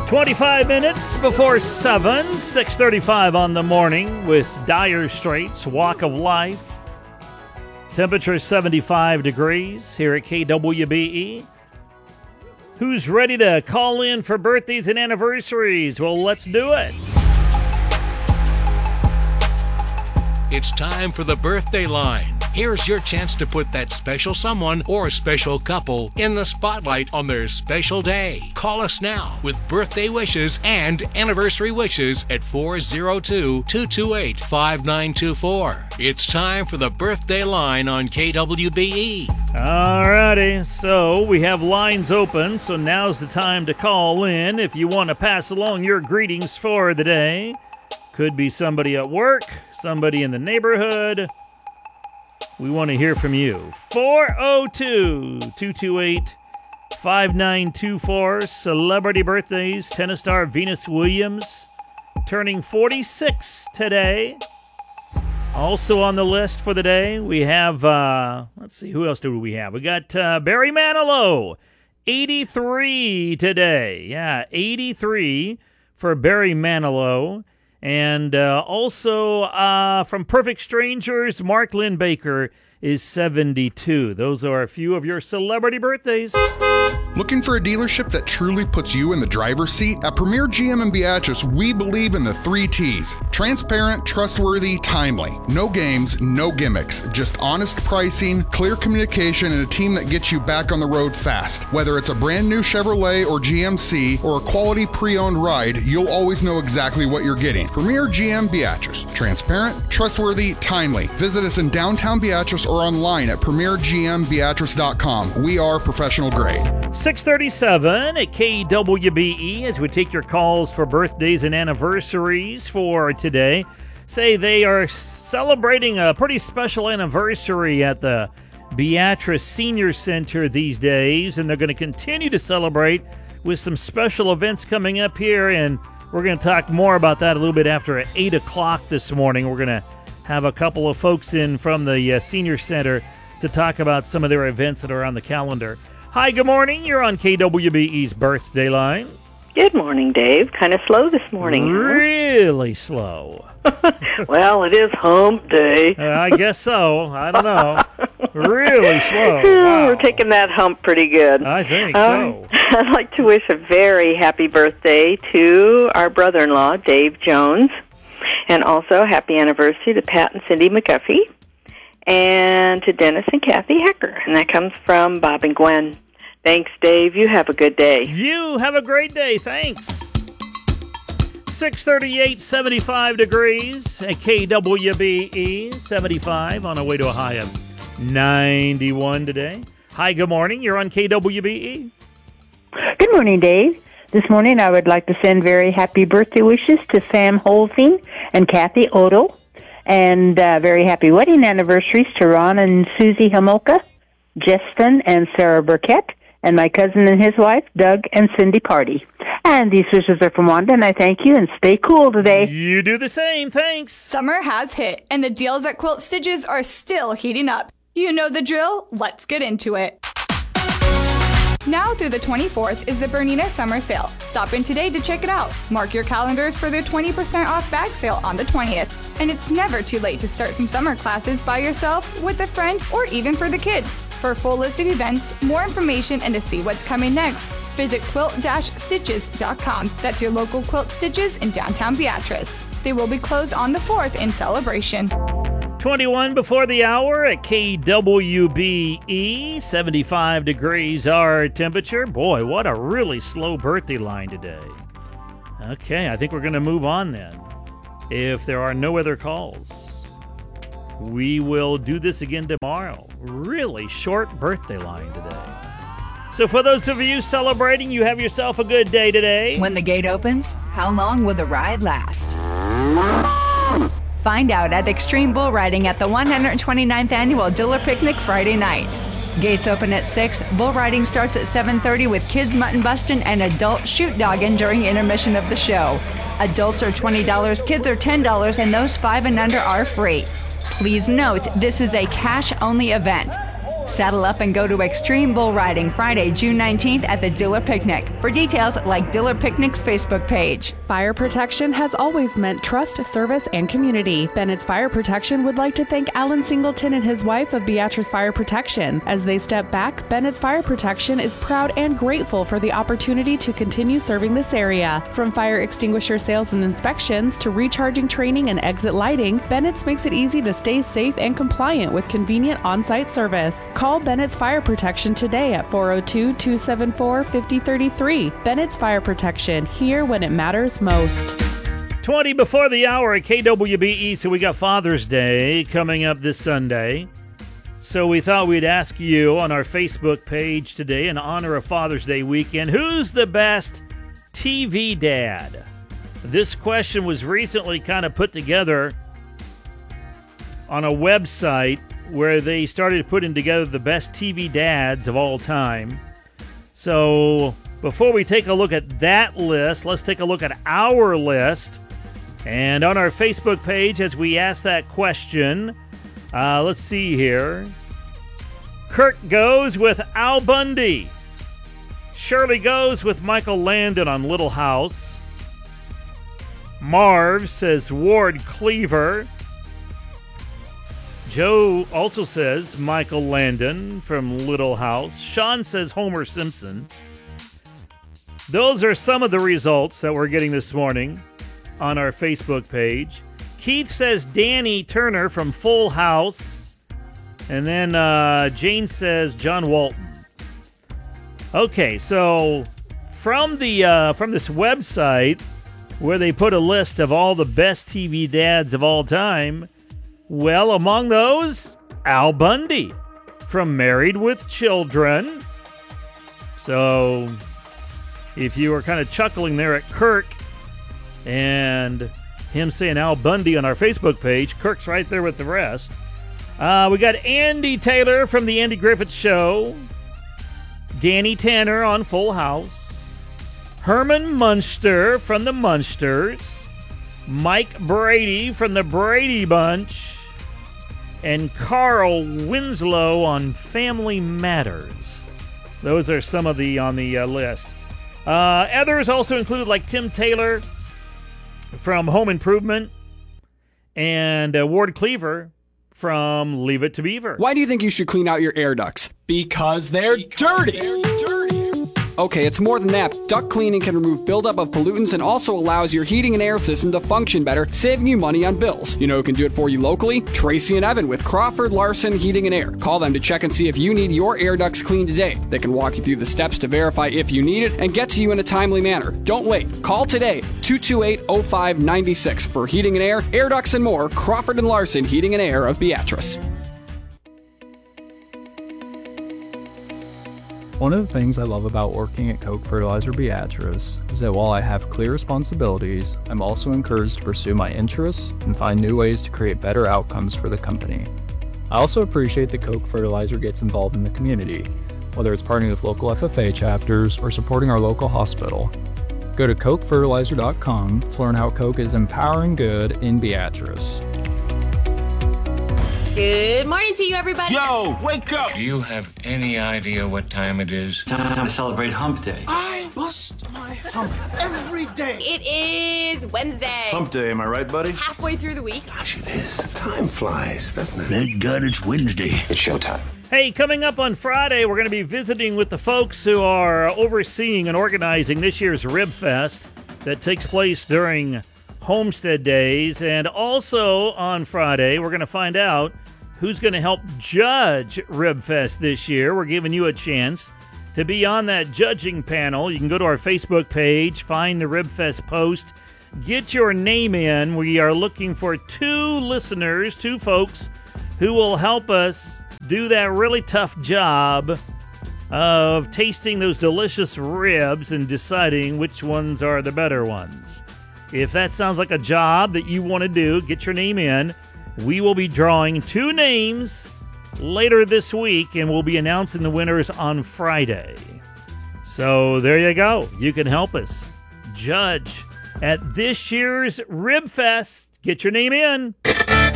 25 minutes before 7, 6:35 on the morning with Dire Straits, Walk of Life. Temperature 75 degrees here at KWBE. Who's ready to call in for birthdays and anniversaries? Well, let's do it. It's time for the birthday line. Here's your chance to put that special someone or special couple in the spotlight on their special day. Call us now with birthday wishes and anniversary wishes at 402-228-5924. It's time for the birthday line on KWBE. Alrighty, so we have lines open, so now's the time to call in if you want to pass along your greetings for the day. Could be somebody at work, somebody in the neighborhood. We want to hear from you. 402-228-5924. Celebrity birthdays. Tennis star Venus Williams turning 46 today. Also on the list for the day, we have, let's see, who else do we have? We got Barry Manilow, 83 today. Yeah, 83 for Barry Manilow. And also from Perfect Strangers, Mark Linn-Baker is 72. Those are a few of your celebrity birthdays. Looking for a dealership that truly puts you in the driver's seat? At Premier GM in Beatrice, we believe in the 3 T's. Transparent, trustworthy, timely. No games, no gimmicks. Just honest pricing, clear communication, and a team that gets you back on the road fast. Whether it's a brand new Chevrolet or GMC or a quality pre-owned ride, you'll always know exactly what you're getting. Premier GM Beatrice. Transparent, trustworthy, timely. Visit us in downtown Beatrice or online at premiergmbeatrice.com. We are professional grade. 6:37 at KWBE as we take your calls for birthdays and anniversaries for today. Say they are celebrating a pretty special anniversary at the Beatrice Senior Center these days, and they're going to continue to celebrate with some special events coming up here, and we're going to talk more about that a little bit after 8 o'clock this morning. We're going to have a couple of folks in from the Senior Center to talk about some of their events that are on the calendar. Hi, good morning. You're on KWBE's Birthday Line. Good morning, Dave. Kind of slow this morning. Really slow. Well, it is hump day. I guess so. I don't know. Really slow. Wow. We're taking that hump pretty good. I think so. I'd like to wish a very happy birthday to our brother-in-law, Dave Jones, and also happy anniversary to Pat and Cindy McGuffey, and to Dennis and Kathy Hecker. And that comes from Bob and Gwen. Thanks, Dave. You have a good day. You have a great day. Thanks. 6:38, 75 degrees at KWBE, 75 on our way to a high of 91 today. Hi, good morning. You're on KWBE. Good morning, Dave. This morning I would like to send very happy birthday wishes to Sam Holzing and Kathy Odell, and very happy wedding anniversaries to Ron and Susie Homolka, Justin and Sarah Burkett, and my cousin and his wife, Doug and Cindy Party. And these wishes are from Wanda, and I thank you, and stay cool today. You do the same, thanks. Summer has hit, and the deals at Quilt Stitches are still heating up. You know the drill. Let's get into it. Now through the 24th is the Bernina Summer Sale. Stop in today to check it out. Mark your calendars for their 20% off bag sale on the 20th. And it's never too late to start some summer classes by yourself, with a friend, or even for the kids. For a full list of events, more information, and to see what's coming next, visit quilt-stitches.com. That's your local Quilt Stitches in downtown Beatrice. They will be closed on the 4th in celebration. 21 before the hour at KWBE, 75 degrees our temperature. Boy, what a really slow birthday line today. Okay, I think we're going to move on then. If there are no other calls, we will do this again tomorrow. Really short birthday line today. So for those of you celebrating, you have yourself a good day today. When the gate opens, how long will the ride last? Find out at Extreme Bull Riding at the 129th Annual Diller Picnic Friday night. Gates open at 6. Bull riding starts at 7:30 with kids mutton busting and adult shoot dogging during intermission of the show. Adults are $20, kids are $10, and those 5 and under are free. Please note, this is a cash-only event. Saddle up and go to Extreme Bull Riding Friday, June 19th at the Diller Picnic. For details, like Diller Picnic's Facebook page. Fire protection has always meant trust, service, and community. Bennett's Fire Protection would like to thank Alan Singleton and his wife of Beatrice Fire Protection. As they step back, Bennett's Fire Protection is proud and grateful for the opportunity to continue serving this area. From fire extinguisher sales and inspections to recharging training and exit lighting, Bennett's makes it easy to stay safe and compliant with convenient on-site service. Call Bennett's Fire Protection today at 402-274-5033. Bennett's Fire Protection, here when it matters most. 20 before the hour at KWBE, so we got Father's Day coming up this Sunday. So we thought we'd ask you on our Facebook page today, in honor of Father's Day weekend, who's the best TV dad? This question was recently kind of put together on a website where they started putting together the best TV dads of all time. So before we take a look at that list, let's take a look at our list. And on our Facebook page, as we ask that question, let's see here. Kirk goes with Al Bundy. Shirley goes with Michael Landon on Little House. Marv says Ward Cleaver. Joe also says Michael Landon from Little House. Sean says Homer Simpson. Those are some of the results that we're getting this morning on our Facebook page. Keith says Danny Turner from Full House. And then Jane says John Walton. Okay, so from this website where they put a list of all the best TV dads of all time, well, among those, Al Bundy from Married with Children. So if you were kind of chuckling there at Kirk and him saying Al Bundy on our Facebook page, Kirk's right there with the rest. We got Andy Taylor from The Andy Griffith Show. Danny Tanner on Full House. Herman Munster from The Munsters. Mike Brady from The Brady Bunch. And Carl Winslow on Family Matters. Those are some of the on the list. Others also included like Tim Taylor from Home Improvement and Ward Cleaver from Leave It to Beaver. Why do you think you should clean out your air ducts? Because they're dirty. Okay, it's more than that. Duct cleaning can remove buildup of pollutants and also allows your heating and air system to function better, saving you money on bills. You know who can do it for you locally? Tracy and Evan with Crawford Larson Heating and Air. Call them to check and see if you need your air ducts cleaned today. They can walk you through the steps to verify if you need it and get to you in a timely manner. Don't wait. Call today, 228-0596 for heating and air ducts and more. Crawford and Larson Heating and Air of Beatrice. One of the things I love about working at Koch Fertilizer Beatrice is that while I have clear responsibilities, I'm also encouraged to pursue my interests and find new ways to create better outcomes for the company. I also appreciate that Koch Fertilizer gets involved in the community, whether it's partnering with local FFA chapters or supporting our local hospital. Go to kochfertilizer.com to learn how Koch is empowering good in Beatrice. Good morning to you, everybody. Yo, wake up! Do you have any idea what time it is? Time to celebrate Hump Day. I bust my hump every day. It is Wednesday. Hump Day, am I right, buddy? Halfway through the week. Gosh, it is. Time flies, doesn't it? Thank God it's Wednesday. It's showtime. Hey, coming up on Friday, we're going to be visiting with the folks who are overseeing and organizing this year's Rib Fest that takes place during Homestead Days. And also on Friday, we're going to find out who's going to help judge Rib Fest this year. We're giving you a chance to be on that judging panel. You can go to our Facebook page, find the Rib Fest post, get your name in. We are looking for two folks who will help us do that really tough job of tasting those delicious ribs and deciding which ones are the better ones. If that sounds like a job that you want to do, get your name in. We will be drawing two names later this week, and we'll be announcing the winners on Friday. So there you go. You can help us judge at this year's Rib Fest. Get your name in.